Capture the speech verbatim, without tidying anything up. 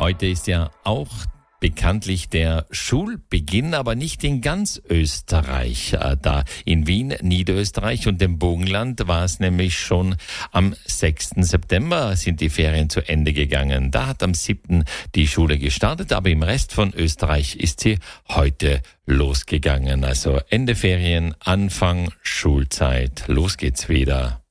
Heute ist ja auch bekanntlich der Schulbeginn, aber nicht in ganz Österreich. Da in Wien, Niederösterreich und dem Burgenland war es nämlich schon am sechsten September sind die Ferien zu Ende gegangen. Da hat am siebten die Schule gestartet, aber im Rest von Österreich ist sie heute losgegangen. Also Ende Ferien, Anfang Schulzeit. Los geht's wieder.